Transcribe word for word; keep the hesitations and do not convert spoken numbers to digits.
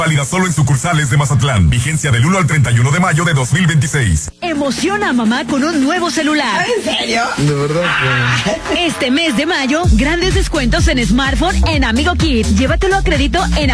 Válida solo en sucursales de Mazatlán. Vigencia del uno al treinta y uno de mayo de dos mil veintiséis. Emociona a mamá con un nuevo celular. ¿En serio? De verdad. Este mes de mayo, grandes descuentos en smartphone en Amigo Kit. Llévatelo a crédito en